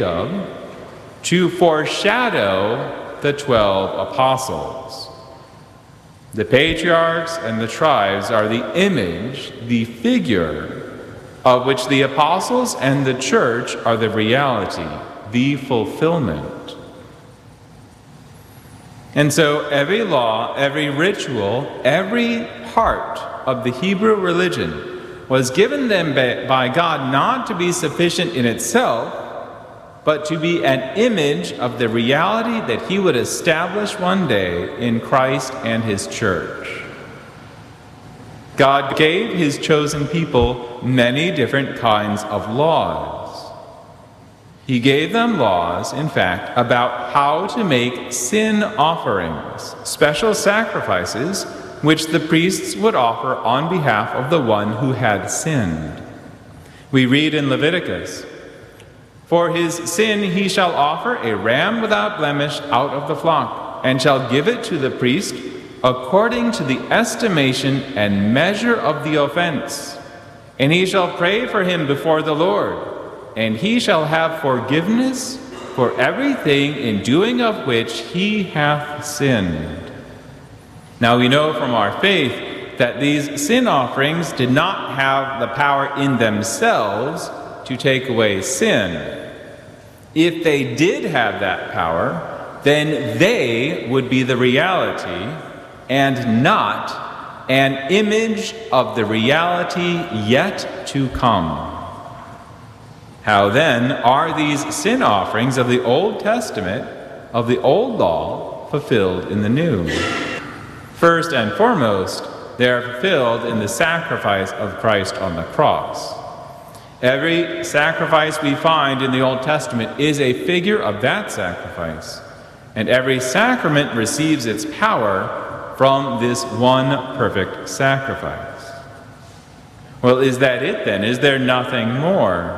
Jacob to foreshadow the 12 apostles. The patriarchs and the tribes are the image, the figure, of which the apostles and the church are the reality, the fulfillment. And so every law, every ritual, every part of the Hebrew religion was given them by God not to be sufficient in itself, but to be an image of the reality that he would establish one day in Christ and his church. God gave his chosen people many different kinds of laws. He gave them laws, in fact, about how to make sin offerings, special sacrifices, which the priests would offer on behalf of the one who had sinned. We read in Leviticus, "For his sin he shall offer a ram without blemish out of the flock, and shall give it to the priest according to the estimation and measure of the offense. And he shall pray for him before the Lord, and he shall have forgiveness for everything in doing of which he hath sinned." Now we know from our faith that these sin offerings did not have the power in themselves to take away sin. If they did have that power, then they would be the reality and not an image of the reality yet to come. How then are these sin offerings of the Old Testament, of the Old Law, fulfilled in the New? First and foremost, they are fulfilled in the sacrifice of Christ on the cross. Every sacrifice we find in the Old Testament is a figure of that sacrifice, and every sacrament receives its power from this one perfect sacrifice. Well, is that it then? Is there nothing more?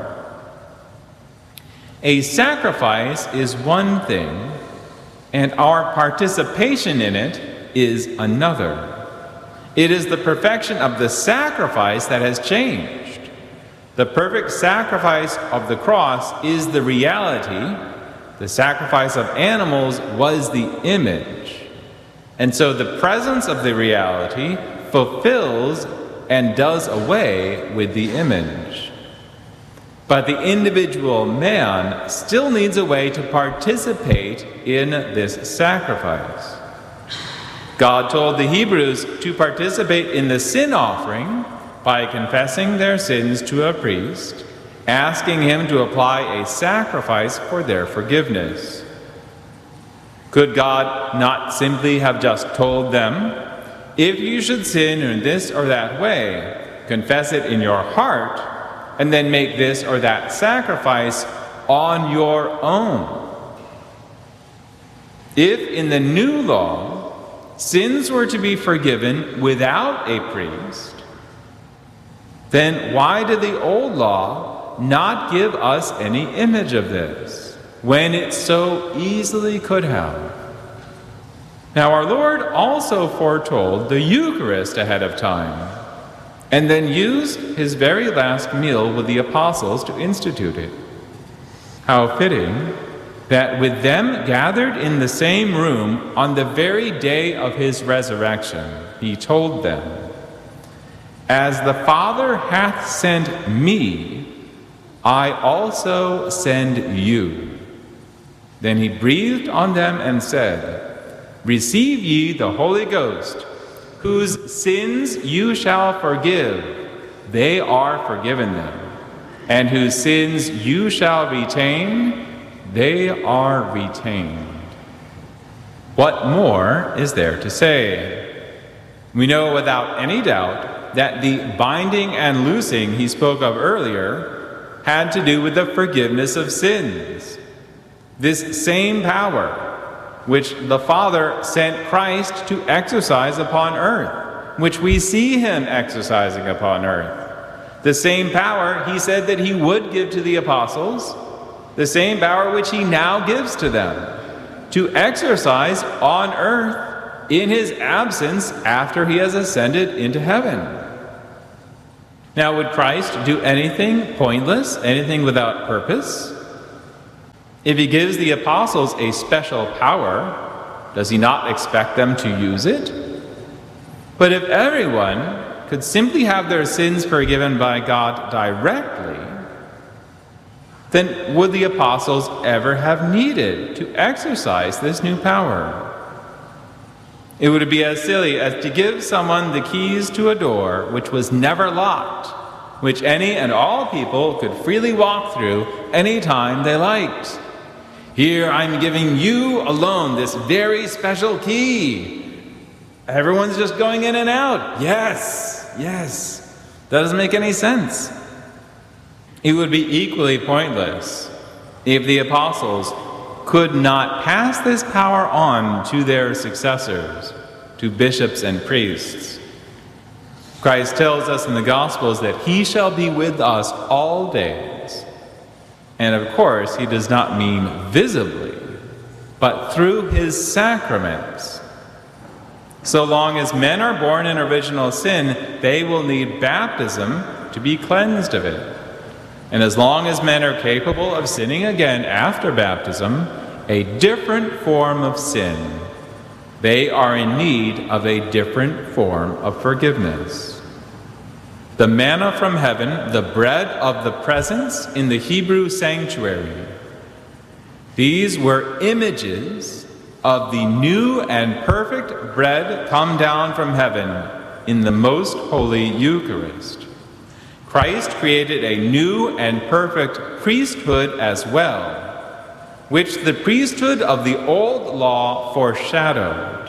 A sacrifice is one thing, and our participation in it is another. It is the perfection of the sacrifice that has changed. The perfect sacrifice of the cross is the reality. The sacrifice of animals was the image. And so the presence of the reality fulfills and does away with the image. But the individual man still needs a way to participate in this sacrifice. God told the Hebrews to participate in the sin offering by confessing their sins to a priest, asking him to apply a sacrifice for their forgiveness. Could God not simply have just told them, if you should sin in this or that way, confess it in your heart, and then make this or that sacrifice on your own? If in the new law, sins were to be forgiven without a priest, then why did the old law not give us any image of this, when it so easily could have? Now our Lord also foretold the Eucharist ahead of time, and then used his very last meal with the apostles to institute it. How fitting that with them gathered in the same room on the very day of his resurrection, he told them, "As the Father hath sent me, I also send you." Then he breathed on them and said, "Receive ye the Holy Ghost, whose sins you shall forgive, they are forgiven them, and whose sins you shall retain, they are retained." What more is there to say? We know without any doubt that the binding and loosing he spoke of earlier had to do with the forgiveness of sins. This same power which the Father sent Christ to exercise upon earth, which we see him exercising upon earth. The same power he said that he would give to the apostles, the same power which he now gives to them, to exercise on earth in his absence after he has ascended into heaven. Now, would Christ do anything pointless, anything without purpose? If he gives the apostles a special power, does he not expect them to use it? But if everyone could simply have their sins forgiven by God directly, then would the apostles ever have needed to exercise this new power? It would be as silly as to give someone the keys to a door which was never locked, which any and all people could freely walk through any time they liked. Here I'm giving you alone this very special key. Everyone's just going in and out. Yes. That doesn't make any sense. It would be equally pointless if the apostles could not pass this power on to their successors, to bishops and priests. Christ tells us in the Gospels that he shall be with us all days. And of course, he does not mean visibly, but through his sacraments. So long as men are born in original sin, they will need baptism to be cleansed of it. And as long as men are capable of sinning again after baptism, a different form of sin, they are in need of a different form of forgiveness. The manna from heaven, the bread of the presence in the Hebrew sanctuary, these were images of the new and perfect bread come down from heaven in the most holy Eucharist. Christ created a new and perfect priesthood as well, which the priesthood of the old law foreshadowed,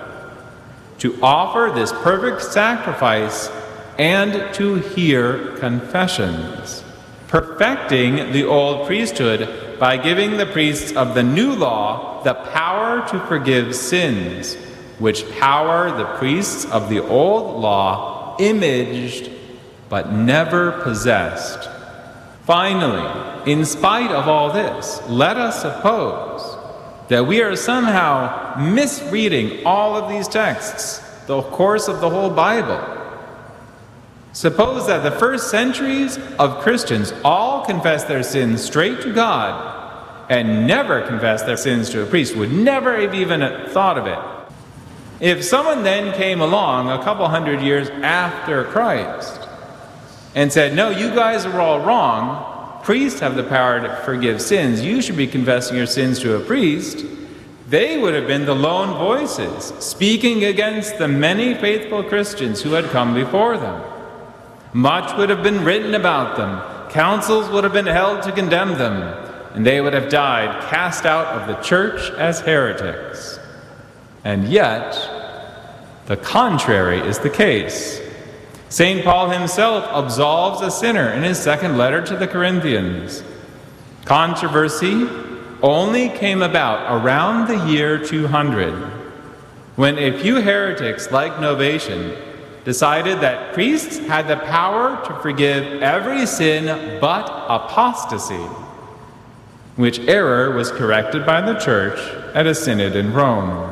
to offer this perfect sacrifice and to hear confessions, perfecting the old priesthood by giving the priests of the new law the power to forgive sins, which power the priests of the old law imaged but never possessed. Finally, in spite of all this, let us suppose that we are somehow misreading all of these texts, the course of the whole Bible. Suppose that the first centuries of Christians all confessed their sins straight to God and never confessed their sins to a priest, would never have even thought of it. If someone then came along a couple hundred years after Christ and said, no, you guys are all wrong, priests have the power to forgive sins, you should be confessing your sins to a priest, they would have been the lone voices speaking against the many faithful Christians who had come before them. Much would have been written about them, councils would have been held to condemn them, and they would have died cast out of the church as heretics. And yet, the contrary is the case. St. Paul himself absolves a sinner in his second letter to the Corinthians. Controversy only came about around the year 200, when a few heretics like Novatian decided that priests had the power to forgive every sin but apostasy, which error was corrected by the Church at a synod in Rome.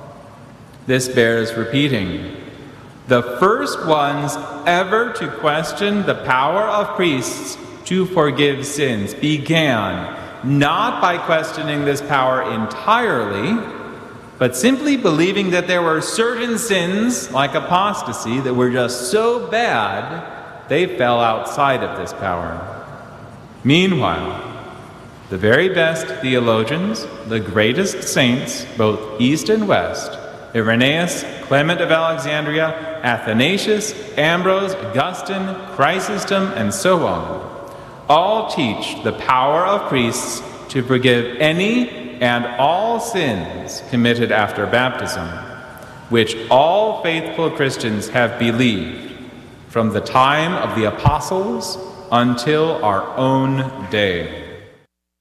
This bears repeating. The first ones ever to question the power of priests to forgive sins began not by questioning this power entirely, but simply believing that there were certain sins, like apostasy, that were just so bad they fell outside of this power. Meanwhile, the very best theologians, the greatest saints, both East and West, Irenaeus, Clement of Alexandria, Athanasius, Ambrose, Augustine, Chrysostom, and so on, all teach the power of priests to forgive any and all sins committed after baptism, which all faithful Christians have believed from the time of the apostles until our own day.